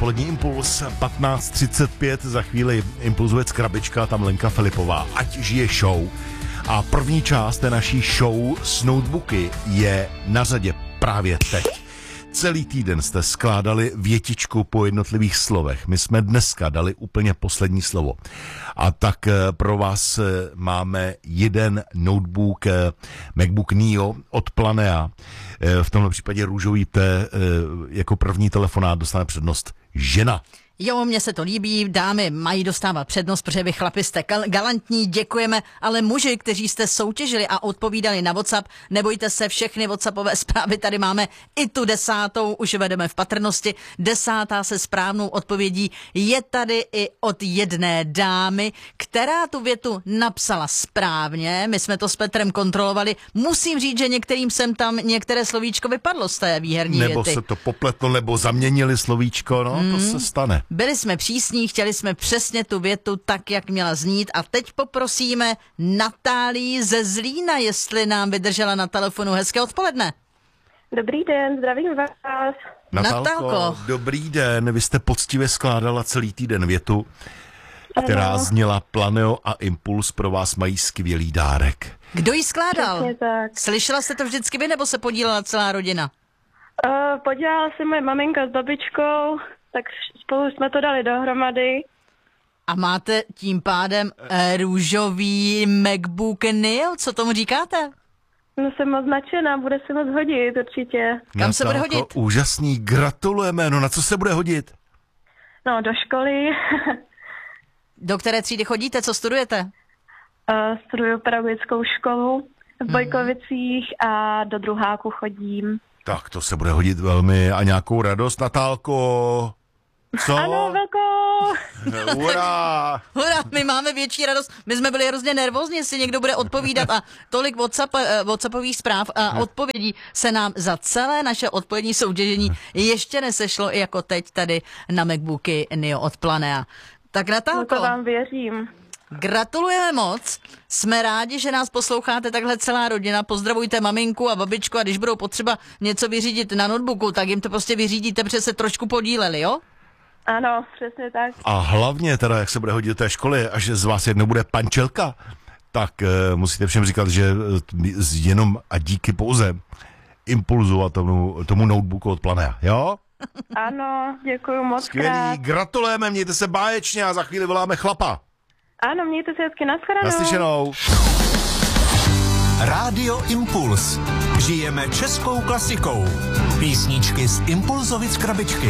dopolední Impuls 15:35, za chvíli Impulzovec Krabička, tam Lenka Filipová, ať žije show. A první část té naší show s notebooky je na řadě právě teď. Celý týden jste skládali větičku po jednotlivých slovech. My jsme dneska dali úplně poslední slovo. A tak pro vás máme jeden notebook MacBook Neo od Planea. V tomhle případě růžový jako první telefonát dostane přednost žena. Jo, mně se to líbí, dámy mají dostávat přednost, protože vy chlapi jste galantní, děkujeme, ale muži, kteří jste soutěžili a odpovídali na WhatsApp, nebojte se, všechny WhatsAppové zprávy tady máme, i tu 10. už vedeme v patrnosti, 10. se správnou odpovědí je tady i od jedné dámy, která tu větu napsala správně, my jsme to s Petrem kontrolovali, musím říct, že některým sem tam některé slovíčko vypadlo z té výherní věty. Nebo se to popletlo, nebo zaměnili slovíčko, no to se stane. Byli jsme přísní, chtěli jsme přesně tu větu tak, jak měla znít a teď poprosíme Natálii ze Zlína, jestli nám vydržela na telefonu. Hezké odpoledne. Dobrý den, zdravím vás. Natálko, dobrý den, vy jste poctivě skládala celý týden větu, která zněla Planeo a Impuls pro vás mají skvělý dárek. Kdo ji skládal? Přesně tak. Slyšela jste to vždycky vy, nebo se podílela celá rodina? Podělala se moje maminka s babičkou, tak spolu jsme to dali dohromady. A máte tím pádem růžový MacBook Neo, co tomu říkáte? No jsem moc nadšená, bude se moc hodit určitě. Kam se bude hodit? Úžasný, gratulujeme, no na co se bude hodit? No do školy. Do které třídy chodíte, co studujete? Studuju pedagogickou školu v Bojkovicích a do druháku chodím. Tak to se bude hodit velmi a nějakou radost, Natálko. Co? Ano, velkou. Hurá! Hurá, my máme větší radost. My jsme byli hrozně nervózní, jestli někdo bude odpovídat a tolik WhatsAppových zpráv a odpovědí se nám za celé naše odpovědní soutěžení ještě nesešlo jako teď tady na MacBooky Neo od Planea. Tak Natálko, No to vám věřím. Gratulujeme moc. Jsme rádi, že nás posloucháte takhle celá rodina. Pozdravujte maminku a babičku a když budou potřeba něco vyřídit na notebooku, tak jim to prostě vyřídíte, protože se trošku podíleli, jo? Ano, přesně tak. A hlavně teda, jak se bude hodit do té školy, až z vás jednou bude pančelka, tak musíte všem říkat, že jenom a díky pouze Impulzu a tomu notebooku od Planea, jo? Ano, děkuju moc Skvělý, krát. gratulujeme, mějte se báječně a za chvíli voláme chlapa. Ano, mějte se hezky, nashledanou. Naslyšenou. Rádio Impuls. Žijeme českou klasikou. Písničky z Impulzovic Krabičky.